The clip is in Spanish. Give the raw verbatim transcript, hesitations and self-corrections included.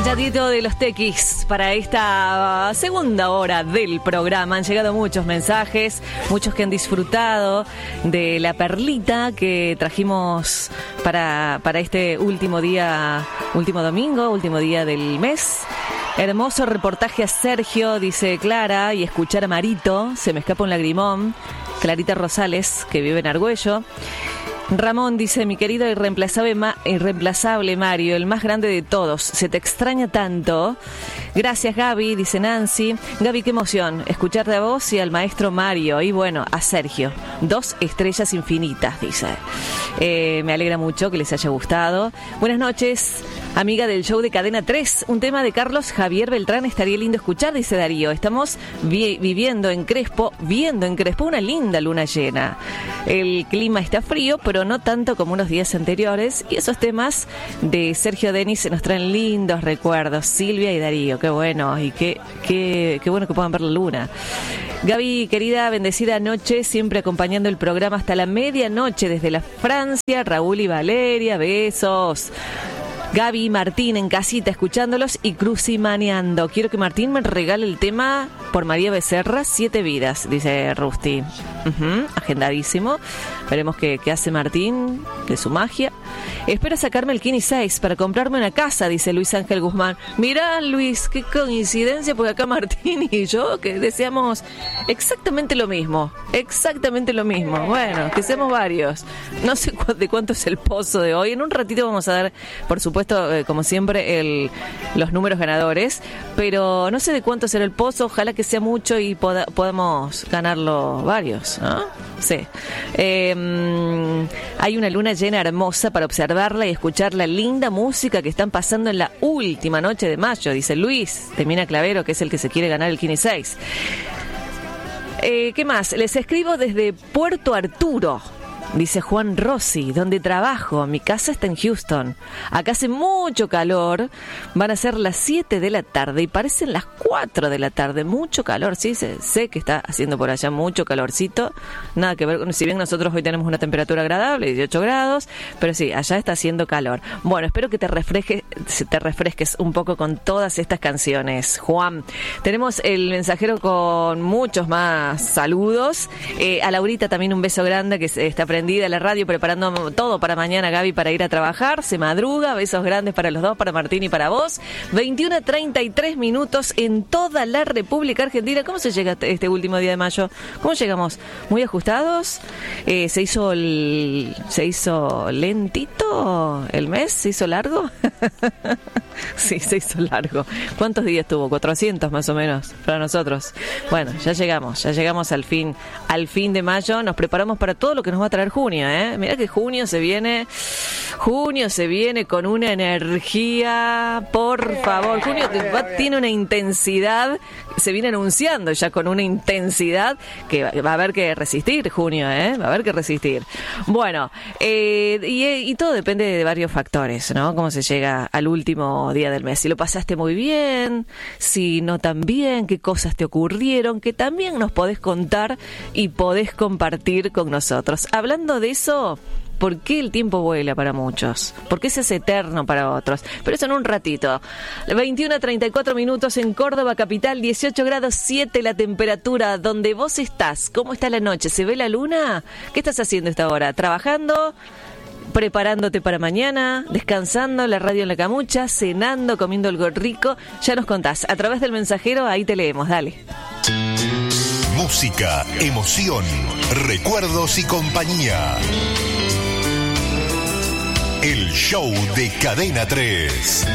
Cachatito de los Tequis para esta segunda hora del programa. Han llegado muchos mensajes, muchos que han disfrutado de la perlita que trajimos para, para este último día, último domingo, último día del mes. Hermoso reportaje a Sergio, dice Clara, y escuchar a Marito, se me escapa un lagrimón. Clarita Rosales, que vive en Argüello. Ramón dice, mi querido irreemplazable, Ma- irreemplazable Mario, el más grande de todos, se te extraña tanto. Gracias, Gaby, dice Nancy. Gaby, qué emoción, escucharte a vos y al maestro Mario. Y bueno, a Sergio, dos estrellas infinitas, dice. Eh, me alegra mucho que les haya gustado. Buenas noches, amiga del show de Cadena tres. Un tema de Carlos Javier Beltrán estaría lindo escuchar, dice Darío. Estamos vi- viviendo en Crespo, viendo en Crespo una linda luna llena. El clima está frío, pero no tanto como unos días anteriores. Y esos temas de Sergio Denis nos traen lindos recuerdos. Silvia y Darío, qué bueno. Y qué, qué, qué bueno que puedan ver la luna. Gaby, querida, bendecida noche, siempre acompañando el programa hasta la medianoche desde la Francia. Raúl y Valeria, besos. Gaby y Martín en casita escuchándolos y crucimaneando. Quiero que Martín me regale el tema por María Becerra, Siete Vidas, dice Rusty. Uh-huh, agendadísimo. Veremos qué, qué hace Martín de su magia. Espero sacarme el Kini seis para comprarme una casa, dice Luis Ángel Guzmán. Mirá, Luis, qué coincidencia, porque acá Martín y yo que deseamos exactamente lo mismo. Exactamente lo mismo. Bueno, que seamos varios. No sé cu- de cuánto es el pozo de hoy. En un ratito vamos a dar, por supuesto, eh, como siempre, el, los números ganadores. Pero no sé de cuánto será el pozo. Ojalá que sea mucho y poda- podamos ganarlo varios, ¿no? Sí. Eh, hay una luna llena hermosa para observarla y escuchar la linda música que están pasando en la última noche de mayo, dice Luis de Mina Clavero, que es el que se quiere ganar el Kini seis. Eh, ¿Qué más? Les escribo desde Puerto Arturo. Dice Juan Rossi, donde trabajo, mi casa está en Houston. Acá hace mucho calor, van a ser las siete de la tarde y parecen las cuatro de la tarde. Mucho calor, sí, sé, sé que está haciendo por allá mucho calorcito. Nada que ver con, si bien nosotros hoy tenemos una temperatura agradable, dieciocho grados, pero sí, allá está haciendo calor. Bueno, espero que te refresques, te refresques un poco con todas estas canciones, Juan. Tenemos el mensajero con muchos más saludos. Eh, a Laurita también un beso grande, que está prendida a la radio preparando todo para mañana, Gaby, para ir a trabajar. Se madruga, besos grandes para los dos, para Martín y para vos. veintiuno a treinta y tres minutos en toda la República Argentina. ¿Cómo se llega este último día de mayo? ¿Cómo llegamos? ¿Muy ajustados? Eh, ¿Se hizo el, se hizo lentito el mes? ¿Se hizo largo? Sí, se hizo largo. ¿Cuántos días tuvo? cuatrocientos más o menos para nosotros. Bueno, ya llegamos, ya llegamos al fin, al fin de mayo. Nos preparamos para todo lo que nos va a traer junio, ¿eh? Mirá que junio se viene, junio se viene con una energía, por favor. Junio te va, tiene una intensidad, se viene anunciando ya con una intensidad que va, va a haber que resistir, junio, ¿eh? Va a haber que resistir. Bueno, eh, y, y todo depende de varios factores, ¿no? Cómo se llega al último día del mes. Si lo pasaste muy bien, si no tan bien, qué cosas te ocurrieron, que también nos podés contar y podés compartir con nosotros. Hablando de eso, ¿por qué el tiempo vuela para muchos? ¿Por qué se hace eterno para otros? Pero eso en un ratito. veintiuno a treinta y cuatro minutos en Córdoba capital, dieciocho grados siete la temperatura. Donde vos estás, ¿cómo está la noche? ¿Se ve la luna? ¿Qué estás haciendo esta hora? ¿Trabajando? ¿Preparándote para mañana? ¿Descansando? ¿La radio en la camucha? ¿Cenando? ¿Comiendo algo rico? Ya nos contás. A través del mensajero, ahí te leemos. Dale. Música, emoción, recuerdos y compañía. El show de Cadena tres.